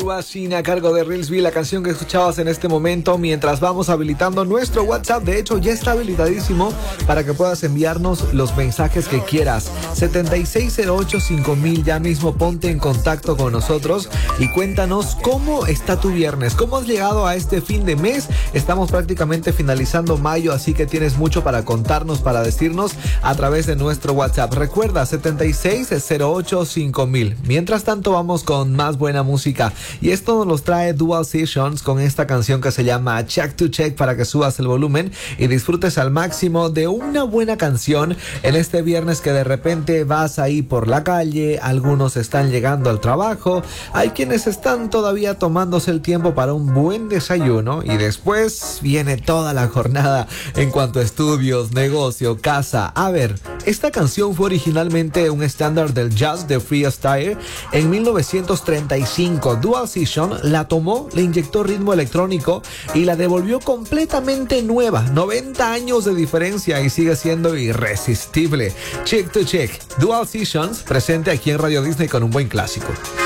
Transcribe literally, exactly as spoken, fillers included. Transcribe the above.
Machine a cargo de Reelsby, la canción que escuchabas en este momento mientras vamos habilitando nuestro WhatsApp. De hecho, ya está habilitadísimo para que puedas enviarnos los mensajes que quieras. setenta y seis cero ocho cinco mil, ya mismo ponte en contacto con nosotros y cuéntanos cómo está tu viernes, cómo has llegado a este fin de mes. Estamos prácticamente finalizando mayo, así que tienes mucho para contarnos, para decirnos a través de nuestro WhatsApp. Recuerda, setenta y seis cero ocho cinco mil. Mientras tanto, vamos con más buena música. Y esto nos los trae Dual Sessions con esta canción que se llama Check to Check, para que subas el volumen y disfrutes al máximo de una buena canción en este viernes que de repente vas ahí por la calle, algunos están llegando al trabajo, hay quienes están todavía tomándose el tiempo para un buen desayuno y después viene toda la jornada en cuanto a estudios, negocio, casa. A ver, esta canción fue originalmente un estándar del jazz de freestyle en mil novecientos treinta y cinco. Dual Session la tomó, le inyectó ritmo electrónico y la devolvió completamente nueva. noventa años de diferencia y sigue siendo irresistible. Check to Check, Dual Sessions, presente aquí en Radio Disney con un buen clásico.